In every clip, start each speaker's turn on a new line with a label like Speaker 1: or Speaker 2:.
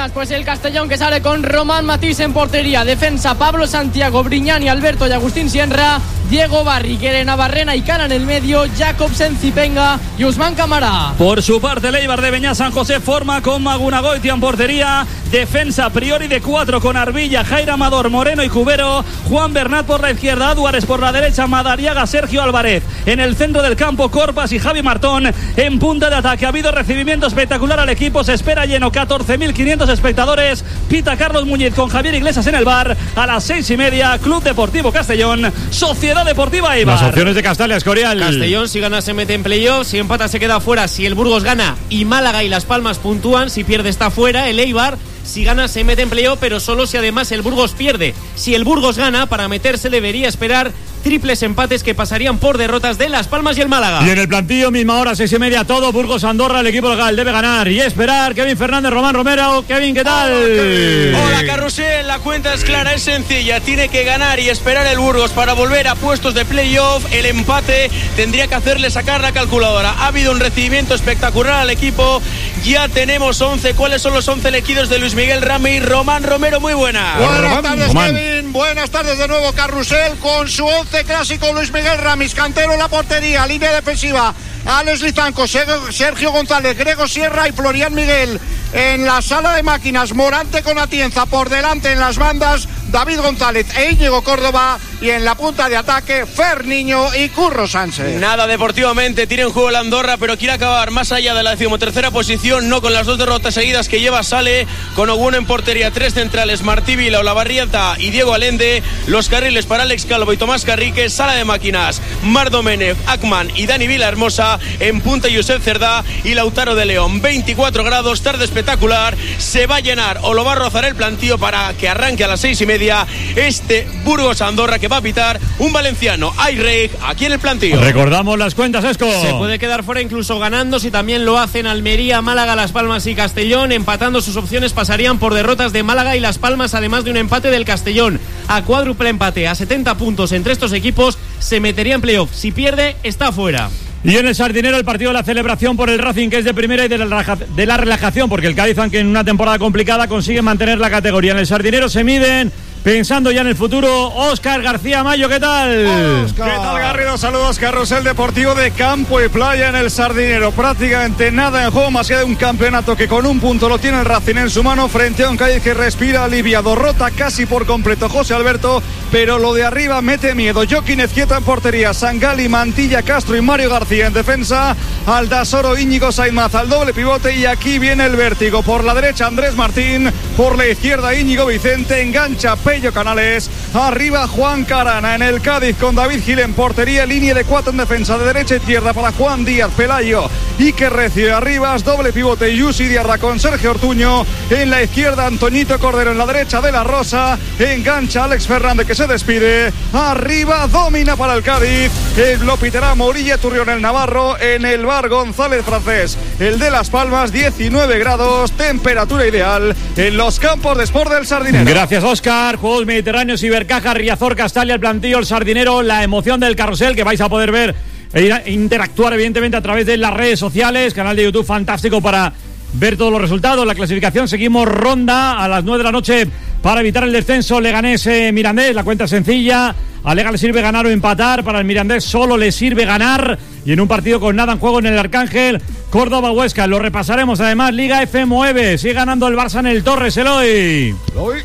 Speaker 1: Máquinas, pues el Castellón que sale con Román Matís en portería, defensa Pablo Santiago, Briñani, Alberto y Agustín Sienra, Diego Barri, Kerena Barrena y Cana en el medio, Jacobsen, Zipenga y Usman Camara.
Speaker 2: Por su parte, el Eibar de Beñá San José forma con Magunagoitia en portería, defensa Priori de 4 con Arbilla, Jair Amador, Moreno y Cubero, Juan Bernat por la izquierda, Aduares por la derecha, Madariaga, Sergio Álvarez en el centro del campo, Corpas y Javi Martón en punta de ataque. Ha habido recibimiento espectacular al equipo, se espera lleno, 14.500 espectadores. Pita Carlos Muñiz con Javier Iglesias en el bar. A las 6:30, Club Deportivo Castellón, Sociedad Deportiva Eibar.
Speaker 3: Las opciones de Castalia, Escorial.
Speaker 4: Castellón, si gana se mete en playoff, si empata se queda fuera, si el Burgos gana y Málaga y Las Palmas puntúan, si pierde está fuera. El Eibar, si gana se mete en playoff, pero solo si además el Burgos pierde. Si el Burgos gana, para meterse debería esperar triples empates que pasarían por derrotas de Las Palmas y el Málaga.
Speaker 3: Y en el plantillo, misma hora, 6:30, todo Burgos Andorra, el equipo local debe ganar y esperar. Kevin Fernández, Román Romero. Kevin, ¿qué tal?
Speaker 5: Hola, Carrusel, la cuenta es clara, es sencilla, tiene que ganar y esperar el Burgos para volver a puestos de playoff. El empate tendría que hacerle sacar la calculadora. Ha habido un recibimiento espectacular al equipo, ya tenemos 11. ¿Cuáles son los 11 elegidos de Luis Miguel Rami? Román Romero, muy buena.
Speaker 6: Buenas tardes, Kevin, buenas tardes de nuevo, Carrusel, con su 11 clásico. Luis Miguel Ramis, Cantero en la portería, línea defensiva, Alex Lizanco, Sergio González, Grego Sierra y Florian Miguel. En la sala de máquinas, Morante con Atienza, por delante en las bandas, David González e Íñigo Córdoba, y en la punta de ataque, Fer Niño y Curro Sánchez.
Speaker 5: Nada deportivamente, tiene en juego la Andorra, pero quiere acabar más allá de la 13ª posición, no con las 2 derrotas seguidas que lleva. Sale con Oguno en portería, 3 centrales, Martí Vila, Olavarrieta y Diego Alende, los carriles para Alex Calvo y Tomás Carrique. Sala de máquinas, Mar Domenech, Akman y Dani Villahermosa, en punta Josep Cerdá y Lautaro de León. 24 grados, tarde espectacular, se va a llenar o lo va a rozar el plantío para que arranque a las 6:30 este Burgos Andorra, que va a pitar un valenciano, Ayrek, aquí en el plantío.
Speaker 3: Recordamos las cuentas, Esco.
Speaker 4: Se puede quedar fuera incluso ganando, si también lo hacen Almería, Málaga, Las Palmas y Castellón. Empatando, sus opciones pasarían por derrotas de Málaga y Las Palmas, además de un empate del Castellón. A cuádruple empate, a 70 puntos entre estos equipos, se metería en playoff. Si pierde, está fuera.
Speaker 3: Y en el Sardinero, el partido de la celebración por el Racing, que es de primera, y de la relajación, porque el Cádiz, aunque en una temporada complicada, consigue mantener la categoría. En el Sardinero se miden, pensando ya en el futuro, Óscar García Mayo, ¿qué tal?
Speaker 7: Oscar. ¿Qué tal, Garrido? Saludos, Carrusel Deportivo de campo y playa en el Sardinero. Prácticamente nada en juego, más allá de un campeonato que con un punto lo tiene el Racing en su mano, frente a un Cádiz que respira aliviado. Rota casi por completo José Alberto, pero lo de arriba mete miedo. Joaquín Ezquieta en portería, Sangali, Mantilla, Castro y Mario García en defensa, Aldasoro, Íñigo Sainz al doble pivote, y aquí viene el vértigo. Por la derecha Andrés Martín, por la izquierda Íñigo Vicente, engancha Pello Canales, arriba Juan Carana. En el Cádiz, con David Gil en portería, línea de 4 en defensa, de derecha a izquierda para Juan Díaz, Pelayo, Iker Recio, arriba doble pivote Yusi Diarra con Sergio Ortuño, en la izquierda Antoñito Cordero, en la derecha De La Rosa, engancha Alex Fernández que se despide, arriba domina para el Cádiz, lo pitará Morilla Turrión el Navarro, en el bar González Francés, el de Las Palmas, 19 grados, temperatura ideal en los campos de Sport del Sardinero.
Speaker 3: Gracias, Óscar. Juegos Mediterráneos, Ibercaja, Riazor, Castalia, el plantillo, el Sardinero, la emoción del carrusel que vais a poder ver e interactuar evidentemente a través de las redes sociales, canal de YouTube fantástico para ver todos los resultados, la clasificación. Seguimos ronda a las 9 de la noche para evitar el descenso. Leganés Mirandés, la cuenta es sencilla. A Lega le sirve ganar o empatar, para el Mirandés solo le sirve ganar, y en un partido con nada en juego en el Arcángel, Córdoba Huesca. Lo repasaremos además. Liga F9, sigue ganando el Barça en el Torres. Eloy.
Speaker 6: Gol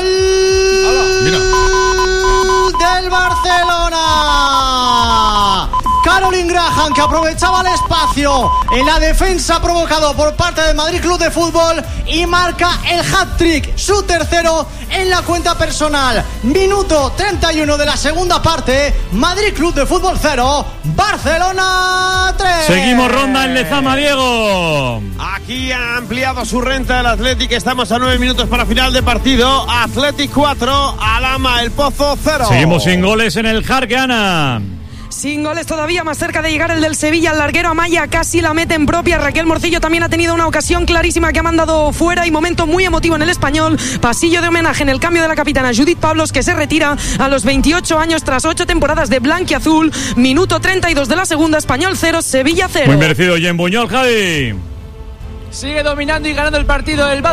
Speaker 8: del Barcelona. Caroline Graham, que aprovechaba el espacio en la defensa provocado por parte del Madrid Club de Fútbol, y marca el hat-trick, su tercero en la cuenta personal. Minuto 31 de la segunda parte. Madrid Club de Fútbol 0, Barcelona 3.
Speaker 3: Seguimos ronda en Lezama, Diego.
Speaker 9: Aquí ha ampliado su renta el Athletic. Estamos a 9 minutos para final de partido. Athletic 4, Alama El Pozo 0.
Speaker 3: Seguimos sin goles en el Jarqueana.
Speaker 10: Sin goles todavía, más cerca de llegar el del Sevilla. El larguero Amaya casi la mete en propia. Raquel Morcillo también ha tenido una ocasión clarísima que ha mandado fuera, y momento muy emotivo en el Español. Pasillo de homenaje en el cambio de la capitana Judith Pablos, que se retira a los 28 años tras 8 temporadas de blanquiazul. Minuto 32 de la segunda. Español 0, Sevilla 0.
Speaker 3: Muy merecido. Y en Buñol, Javi.
Speaker 1: Sigue dominando y ganando el partido el